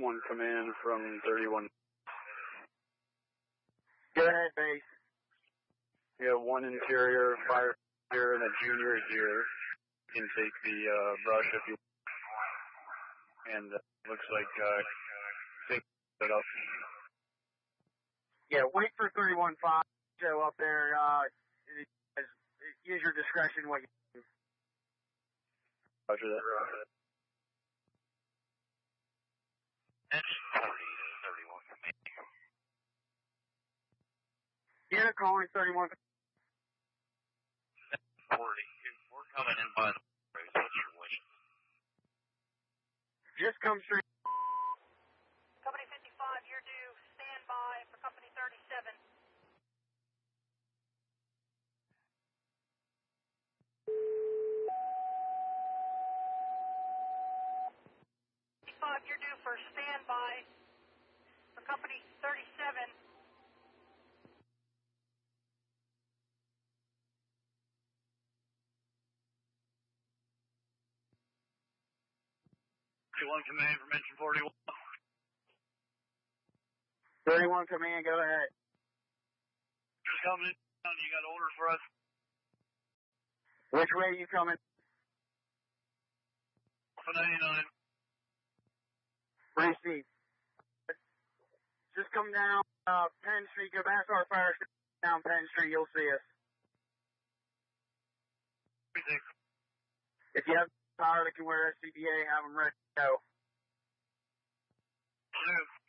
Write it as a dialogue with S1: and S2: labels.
S1: One command from 31.
S2: Go ahead, base.
S1: We have one interior fire here and a junior here. You can take the brush if you want. And looks like take it up.
S2: Yeah, wait for 31-5 show up there. Use your discretion what you do.
S1: Roger that.
S3: Engine 31 command.
S2: Yeah, calling 31.
S3: 40. We're coming in by the road. What's your wish?
S2: Just come straight.
S4: Company 55, you're due. Stand by for Company 37. You're due for standby for Company 37.
S3: One command from engine 41.
S2: 31 command, go ahead.
S3: Just coming in. You got orders for us?
S2: Which way are you coming?
S3: For 99.
S2: Receive. Just come down Penn Street, go past our fire station down Penn Street, you'll see us. If you have a power that can wear SCBA, have them ready to go.
S3: Move.